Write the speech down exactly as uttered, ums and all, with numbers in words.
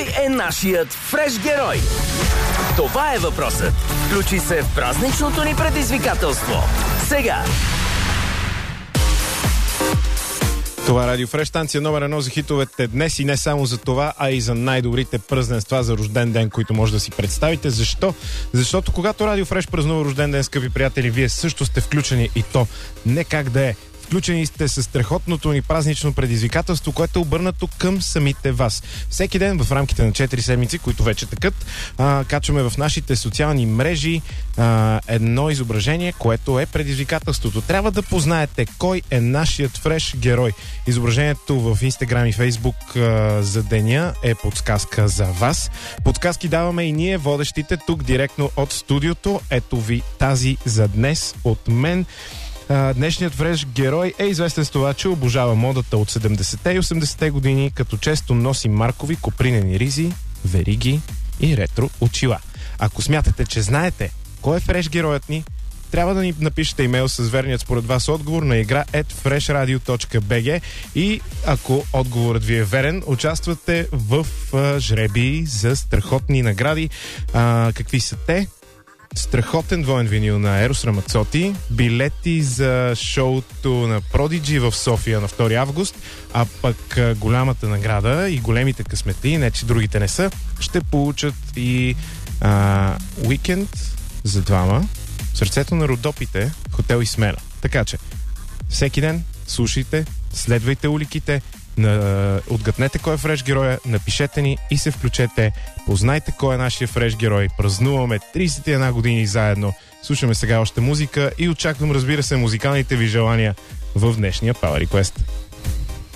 Кой е нашият фреш герой? Това е въпросът. Включи се в празничното ни предизвикателство. Сега! Това е Радио Фреш, станция номер едно за хитовете днес и не само за това, а и за най-добрите празненства за рожден ден, които може да си представите. Защо? Защото когато Радио Фреш празнува рожден ден, скъпи приятели, вие също сте включени и то не как да е. Включени сте с страхотното ни празнично предизвикателство, което е обърнато към самите вас. Всеки ден в рамките на четири седмици, които вече тъкат, а, качваме в нашите социални мрежи а, едно изображение, което е предизвикателството. Трябва да познаете кой е нашият фреш герой. Изображението в Инстаграм и Фейсбук а, за деня е подсказка за вас. Подсказки даваме и ние, водещите, тук директно от студиото. Ето ви тази за днес от мен. Днешният фреш герой е известен с това, че обожава модата от седемдесетте и осемдесетте години, като често носи маркови копринени ризи, вериги и ретро очила. Ако смятате, че знаете кой е фреш героят ни, трябва да ни напишете имейл с верният според вас отговор на игра at freshradio точка би джи и ако отговорът ви е верен, участвате в а, жребии за страхотни награди. А, какви са те? Страхотен двоен винил на Ерос Рамацоти, билети за шоуто на Продиджи в София на втори август, а пък голямата награда и големите късмети, не че другите не са, ще получат и а, уикенд за двама в сърцето на Родопите, хотел и смена. Така че, всеки ден слушайте, следвайте уликите, На, отгаднете кой е фреш героя, напишете ни и се включете. Познайте кой е нашия фреш герой. Празнуваме тридесет и една години заедно. Слушаме сега още музика и очаквам, разбира се, музикалните ви желания в днешния Power Request.